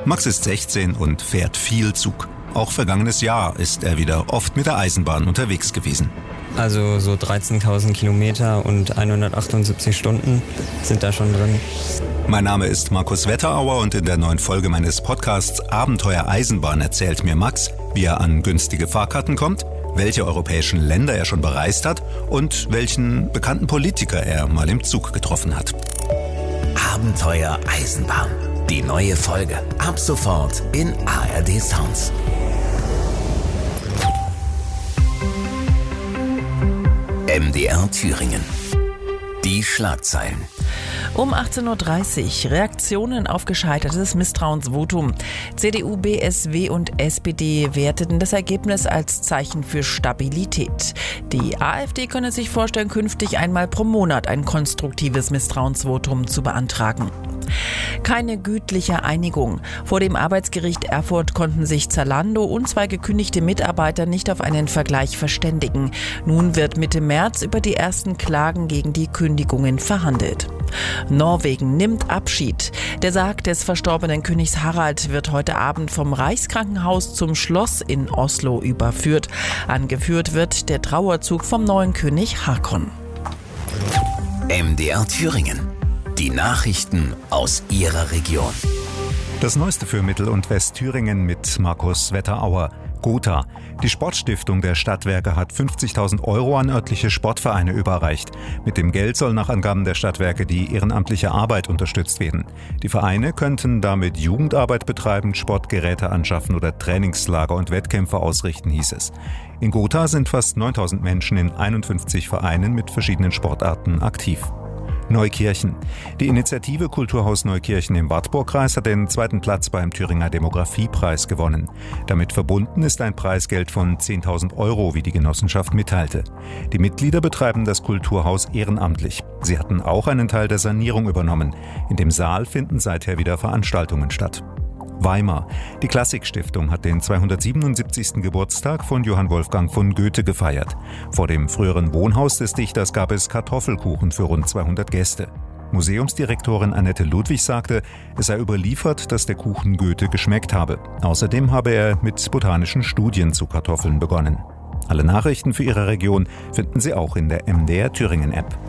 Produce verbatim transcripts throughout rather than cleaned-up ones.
Max ist sechzehn und fährt viel Zug. Auch vergangenes Jahr ist er wieder oft mit der Eisenbahn unterwegs gewesen. Also so dreizehntausend Kilometer und hundertachtundsiebzig Stunden sind da schon drin. Mein Name ist Markus Wetterauer und in der neuen Folge meines Podcasts Abenteuer Eisenbahn erzählt mir Max, wie er an günstige Fahrkarten kommt, welche europäischen Länder er schon bereist hat und welchen bekannten Politiker er mal im Zug getroffen hat. Abenteuer Eisenbahn. Die neue Folge. Ab sofort in A R D Sounds. M D R Thüringen. Die Schlagzeilen. Um achtzehn Uhr dreißig Reaktionen auf gescheitertes Misstrauensvotum. C D U, B S W und S P D werteten das Ergebnis als Zeichen für Stabilität. Die AfD könne sich vorstellen, künftig einmal pro Monat ein konstruktives Misstrauensvotum zu beantragen. Keine gütliche Einigung. Vor dem Arbeitsgericht Erfurt konnten sich Zalando und zwei gekündigte Mitarbeiter nicht auf einen Vergleich verständigen. Nun wird Mitte März über die ersten Klagen gegen die Kündigungen verhandelt. Norwegen nimmt Abschied. Der Sarg des verstorbenen Königs Harald wird heute Abend vom Reichskrankenhaus zum Schloss in Oslo überführt. Angeführt wird der Trauerzug vom neuen König Haakon. M D R Thüringen. Die Nachrichten aus Ihrer Region. Das Neueste für Mittel- und Westthüringen mit Markus Wetterauer. Gotha. Die Sportstiftung der Stadtwerke hat fünfzigtausend Euro an örtliche Sportvereine überreicht. Mit dem Geld soll nach Angaben der Stadtwerke die ehrenamtliche Arbeit unterstützt werden. Die Vereine könnten damit Jugendarbeit betreiben, Sportgeräte anschaffen oder Trainingslager und Wettkämpfe ausrichten, hieß es. In Gotha sind fast neuntausend Menschen in einundfünfzig Vereinen mit verschiedenen Sportarten aktiv. Neukirchen. Die Initiative Kulturhaus Neukirchen im Wartburgkreis hat den zweiten Platz beim Thüringer Demografiepreis gewonnen. Damit verbunden ist ein Preisgeld von zehntausend Euro, wie die Genossenschaft mitteilte. Die Mitglieder betreiben das Kulturhaus ehrenamtlich. Sie hatten auch einen Teil der Sanierung übernommen. In dem Saal finden seither wieder Veranstaltungen statt. Weimar. Die Klassikstiftung hat den zweihundertsiebenundsiebzigsten Geburtstag von Johann Wolfgang von Goethe gefeiert. Vor dem früheren Wohnhaus des Dichters gab es Kartoffelkuchen für rund zweihundert Gäste. Museumsdirektorin Annette Ludwig sagte, es sei überliefert, dass der Kuchen Goethe geschmeckt habe. Außerdem habe er mit botanischen Studien zu Kartoffeln begonnen. Alle Nachrichten für Ihre Region finden Sie auch in der M D R Thüringen App.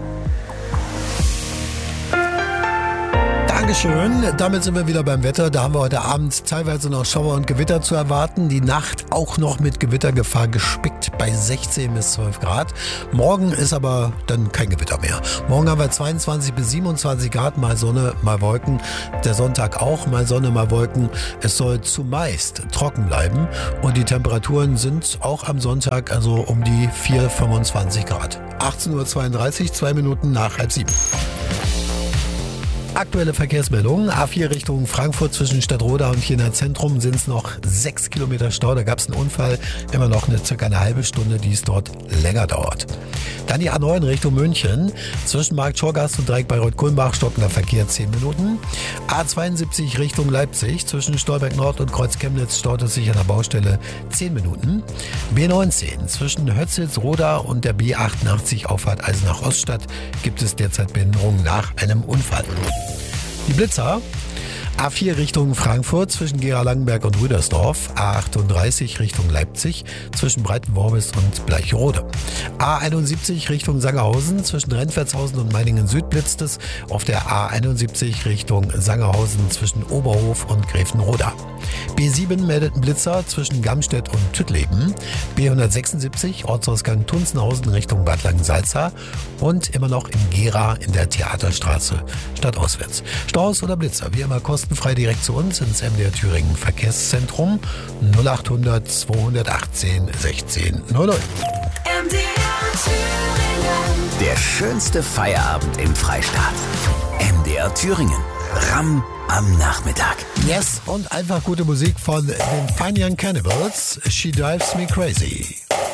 Dankeschön. Damit sind wir wieder beim Wetter. Da haben wir heute Abend teilweise noch Schauer und Gewitter zu erwarten. Die Nacht auch noch mit Gewittergefahr gespickt bei sechzehn bis zwölf Grad. Morgen ist aber dann kein Gewitter mehr. Morgen haben wir zweiundzwanzig bis siebenundzwanzig Grad, mal Sonne, mal Wolken. Der Sonntag auch, mal Sonne, mal Wolken. Es soll zumeist trocken bleiben und die Temperaturen sind auch am Sonntag also um die vier bis fünfundzwanzig Grad. achtzehn Uhr zweiunddreißig, zwei Minuten nach halb sieben. Aktuelle Verkehrsmeldungen. A vier Richtung Frankfurt zwischen Stadtroda und Jena Zentrum sind es noch sechs Kilometer Stau. Da gab es einen Unfall. Immer noch eine circa eine halbe Stunde, die es dort länger dauert. Dann die A neun Richtung München. Zwischen Markt Schorgast und Dreieck Bayreuth-Kulmbach stockender Verkehr zehn Minuten. A zweiundsiebzig Richtung Leipzig. Zwischen Stolberg Nord und Kreuz Chemnitz staut es sich an der Baustelle zehn Minuten. B neunzehn. Zwischen Hötzitz-Roda und der B achtundachtzig Auffahrt Eisenach-Oststadt gibt es derzeit Behinderungen nach einem Unfall. Die Blitzer. A vier Richtung Frankfurt zwischen Gera-Langenberg und Rüdersdorf. A achtunddreißig Richtung Leipzig zwischen Breitenworbis und Bleicherode. A einundsiebzig Richtung Sangerhausen zwischen Rentwertshausen und Meiningen-Süd blitzt es. Auf der A einundsiebzig Richtung Sangerhausen zwischen Oberhof und Gräfenroda. B sieben meldet einen Blitzer zwischen Gamstedt und Tüttleben. B hundertsechsundsiebzig Ortsausgang Tunzenhausen Richtung Bad Langensalza. Und immer noch in Gera in der Theaterstraße stadtauswärts. Staus oder Blitzer, wie immer kostenfrei direkt zu uns ins M D R Thüringen Verkehrszentrum null achthundert zweihundertachtzehn sechzehn null null. M D R Thüringen. Der schönste Feierabend im Freistaat. M D R Thüringen. Ram am Nachmittag. Yes, und einfach gute Musik von den Fine Young Cannibals. She Drives Me Crazy.